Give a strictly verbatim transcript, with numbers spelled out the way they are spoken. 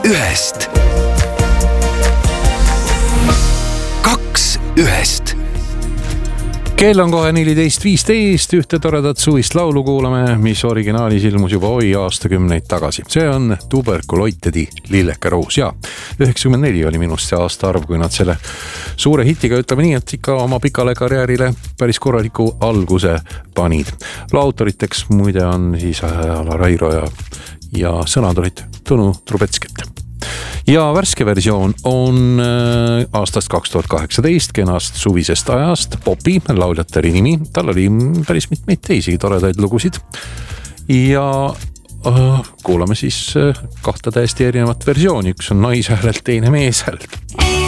ühest. Kaks ühest. Kell on kohe neliteist viisteist, ühte toredat suvist laulu kuulame, mis originaalis ilmus juba oi aastakümneid tagasi. See on Tuberkuloitedi Lillekaroos ja üheksakümmend neli oli minust see aastaarv, kui nad selle suure hitiga, ütleme nii, et ikka oma pikale karjäärile päris korraliku alguse panid. Loo autoriteks muide on siis Ala Rairo ja, ja sõnad olid Tõnu Trubetskit. Ja värske versioon on aastast kaks tuhat kaheksateist, kenast suvisest ajast, Popi, lauljatari nimi. Tal oli päris mitmeid teisi toredaid lugusid. Ja äh, kuulame siis kahte täiesti erinevat versiooni. Üks on naishäälelt, teine meeshäälelt.